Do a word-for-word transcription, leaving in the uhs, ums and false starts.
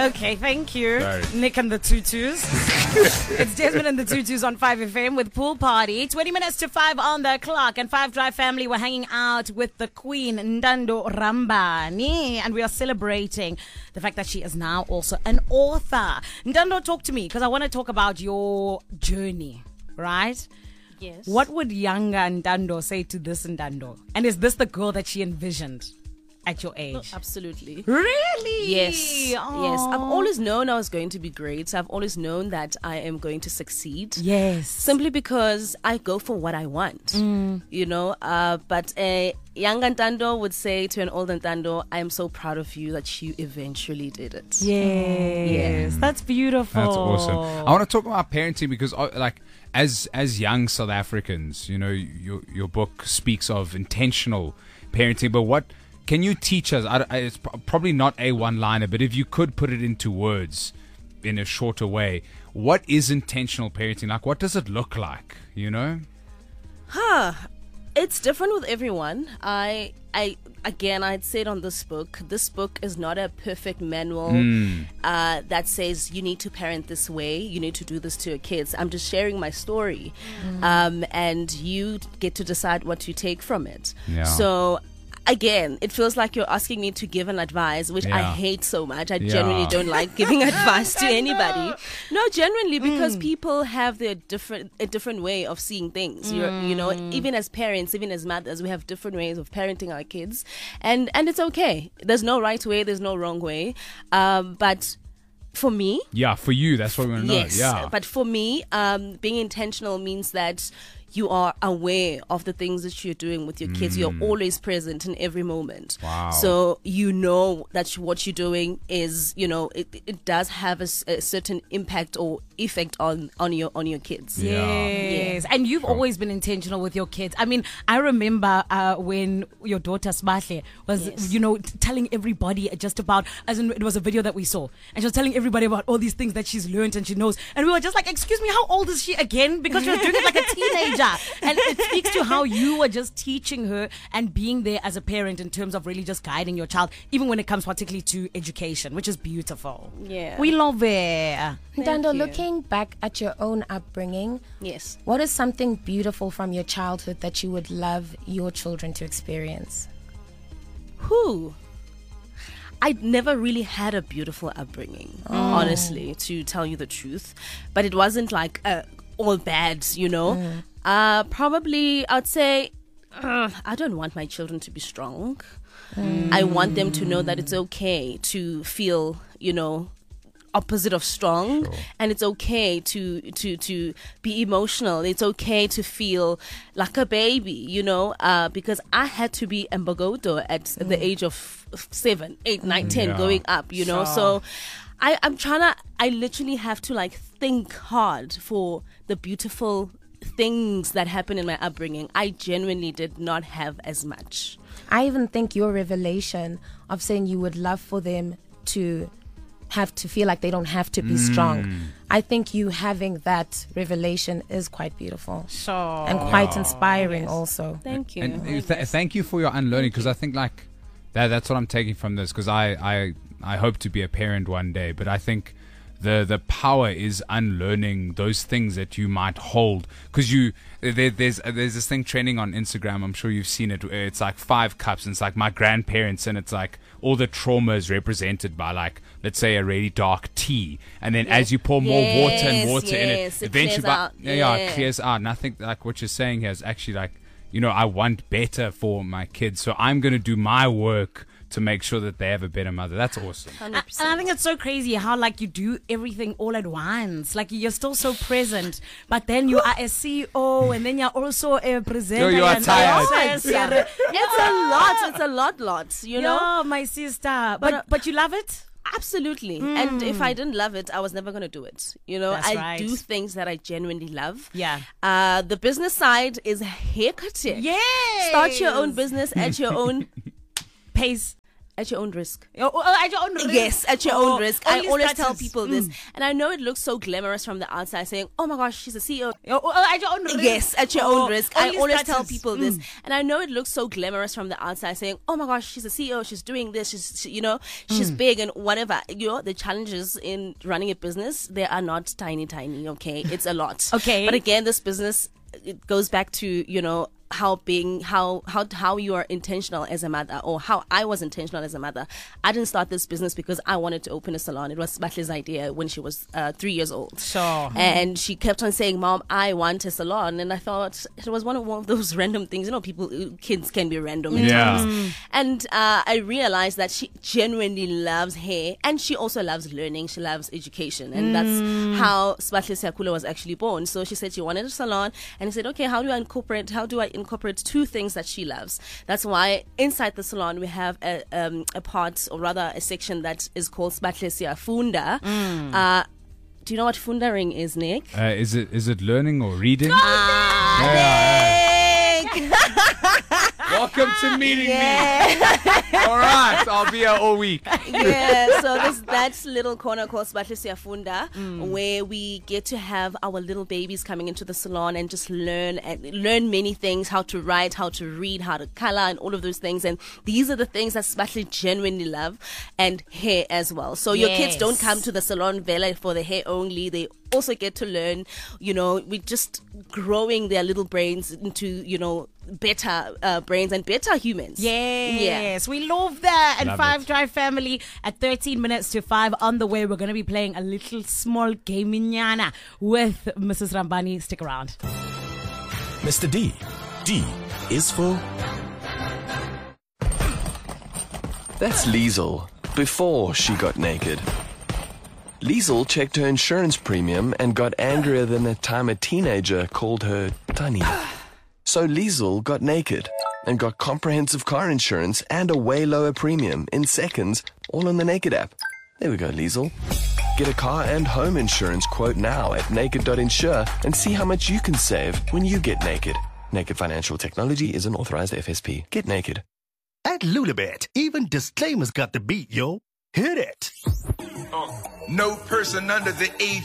Okay, thank you. Sorry. Nick and the Tutus. It's Desmond and the Tutus on five F M with Pool Party. twenty minutes to five on the clock. And Five Drive family, we're hanging out with the Queen, Ntando Rambani. And we are celebrating the fact that she is now also an author. Ntando, talk to me, because I want to talk about your journey, right? Yes. What would younger Ntando say to this Ntando? And is this the girl that she envisioned at your age? Oh, absolutely. Really? Yes. Aw. Yes. I've always known I was going to be great. I've always known that I am going to succeed. Yes. Simply because I go for what I want. Mm. You know, uh, but a young Ntando would say to an old Ntando, I am so proud of you that you eventually did it. Yes. That's beautiful. That's awesome. I want to talk about parenting because, uh, like, as as young South Africans, you know, your your book speaks of intentional parenting. But what can you teach us? I, I, it's probably not a one-liner, but if you could put it into words in a shorter way, what is intentional parenting like? What does it look like? You know? Huh. It's different with everyone. I, I, again, I'd said on this book, this book is not a perfect manual Mm. uh, that says you need to parent this way, you need to do this to your kids. I'm just sharing my story, um, and you get to decide what you take from it. Yeah. So, again, it feels like you're asking me to give an advice, which I Yeah. hate so much. I Yeah. genuinely don't like giving advice to anybody. No, genuinely, because Mm. people have their different a different way of seeing things. You're, you know, Mm. even as parents, even as mothers, we have different ways of parenting our kids, and and it's okay. There's no right way. There's no wrong way. Um, but for me, Yeah, for you, that's what we want to know. yes. Yeah. But for me, um, being intentional means that you are aware of the things that you're doing with your kids. You're always present in every moment. Wow. So you know that what you're doing is, you know, it, it does have a, s- a certain impact or effect on, on your on your kids. Yeah. Yes. And you've always been intentional with your kids. I mean, I remember uh, when your daughter Smahle was, Yes. you know, t- telling everybody just about, as in it was a video that we saw, and she was telling everybody about all these things that she's learned and she knows. And we were just like, excuse me, how old is she again? Because she was doing it like a teenager. And it speaks to how you were just teaching her and being there as a parent in terms of really just guiding your child, even when it comes particularly to education, which is beautiful. Yeah. We love it. Thank Ntando, you. looking back at your own upbringing, Yes. what is something beautiful from your childhood that you would love your children to experience? Who? I never really had a beautiful upbringing, honestly, to tell you the truth. But it wasn't like uh, all bad, you know. Uh, probably, I'd say, uh, I don't want my children to be strong. I want them to know that it's okay to feel, you know, opposite of strong, Sure. and it's okay to to to be emotional. It's okay to feel like a baby, you know, uh, because I had to be Mbogodo at the age of seven, eight, nine, ten, Yeah. going up, you know. Sure. So I, I'm trying to. I literally have to like think hard for the beautiful things that happen in my upbringing. I genuinely did not have as much. I even think your revelation of saying you would love for them to have to feel like they don't have to be strong. I think you having that revelation is quite beautiful Sure. and quite inspiring also. Thank you. And uh, th- thank you for your unlearning, because I think like that that's what I'm taking from this, because I, I I hope to be a parent one day, but I think the the power is unlearning those things that you might hold, because you there, there's there's this thing trending on Instagram, I'm sure you've seen it. It's like five cups, and it's like my grandparents, and it's like all the trauma is represented by, like, let's say a really dark tea, and then as you pour more water and Yes, water in it, yes, it eventually clears by- out. yeah, yeah, it Yeah. clears out. And I think like what you're saying here is actually like, you know, I want better for my kids, so I'm going to do my work to make sure that they have a better mother. That's awesome. one hundred And I percent. think it's so crazy how, like, you do everything all at once. Like, you're still so present, but then you are a C E O, and then you're also a presenter. you are and tired. actress. It's a lot. It's a lot, lot. You know. Yeah, my sister. But But, uh, but you love it. Absolutely. And if I didn't love it, I was never going to do it. You know, That's I right. do things that I genuinely love. Yeah. Uh, the business side is haircutting. Yes. Start your own business at your own pace. At your own risk. Oh, oh, at your own risk. Yes, at your Oh, own risk. I only always starters. tell people this. Mm. And I know it looks so glamorous from the outside, saying, oh my gosh, she's a C E O. Oh, oh, at your own risk. Yes, at your Oh, own risk. I only always tell starters. people this. Mm. And I know it looks so glamorous from the outside, saying, oh my gosh, she's a C E O, she's doing this, she's, she, you know, she's Mm. big and whatever. You know, the challenges in running a business, they are not tiny, tiny, okay? It's a lot. Okay. But again, this business, it goes back to, you know, how being how how how you are intentional as a mother, or how I was intentional as a mother. I didn't start this business because I wanted to open a salon. It was Sbatle's idea when she was uh, three years old. Sure. And she kept on saying, Mom, I want a salon. And I thought it was one of one of those random things. You know, people, kids can be random at Yeah. times. And uh, I realized that she genuinely loves hair, and she also loves learning. She loves education, and that's how Spatle Siakula was actually born. So she said she wanted a salon, and I said, okay, how do I incorporate? How do I incorporate two things that she loves? That's why inside the salon we have a um, a part, or rather a section, that is called Spatle Siafunda. Uh, do you know what fundaring is, Nick? Uh, is it is it learning or reading? Ah, Nick! Welcome to meeting me. All right, I'll be here all week. Yeah, so this that's little corner called Spatle Siafunda, where we get to have our little babies coming into the salon and just learn and learn many things: how to write, how to read, how to color, and all of those things. And these are the things that Spatle genuinely love, and hair as well. So your kids Yes. don't come to the salon vela for the hair only. They also get to learn. You know, we're just growing their little brains into, you know, better uh, brains and better humans. Yes, we love that. And Love Five it. Drive Family at thirteen minutes to five on the way. We're going to be playing a little small gaming with Missus Rambani. Stick around. Mister D. D is for... That's Liesel, before she got naked. Liesel checked her insurance premium and got angrier than the time a teenager called her Tunny. So Liesel got naked and got comprehensive car insurance and a way lower premium in seconds, all on the Naked app. There we go, Liesel. Get a car and home insurance quote now at naked dot insure and see how much you can save when you get naked. Naked Financial Technology is an authorized F S P. Get naked. At Lulabet, even disclaimers got the beat, yo. Hit it. No person under the age